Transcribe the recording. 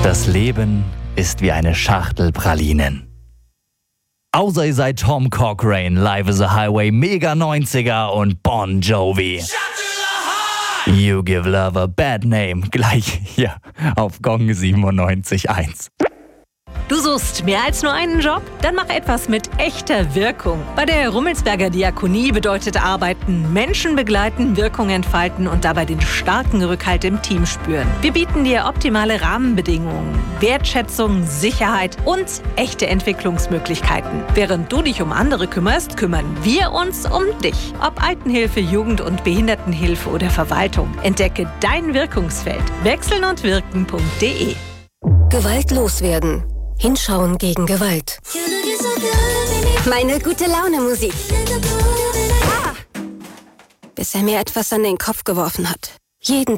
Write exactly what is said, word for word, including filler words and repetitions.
Das Leben ist wie eine Schachtel Pralinen. Außer ihr seid Tom Cochrane, Live is a Highway, Mega neunziger und Bon Jovi. You give love a bad name. Gleich hier auf Gong siebenundneunzig Komma eins. Du suchst mehr als nur einen Job? Dann mach etwas mit echter Wirkung. Bei der Rummelsberger Diakonie bedeutet Arbeiten Menschen begleiten, Wirkung entfalten und dabei den starken Rückhalt im Team spüren. Wir bieten dir optimale Rahmenbedingungen, Wertschätzung, Sicherheit und echte Entwicklungsmöglichkeiten. Während du dich um andere kümmerst, kümmern wir uns um dich. Ob Altenhilfe, Jugend- und Behindertenhilfe oder Verwaltung. Entdecke dein Wirkungsfeld. wechseln und wirken punkt de. Gewalt loswerden. Hinschauen gegen Gewalt. Meine gute Laune Musik. Ah! Bis er mir etwas an den Kopf geworfen hat. Jeden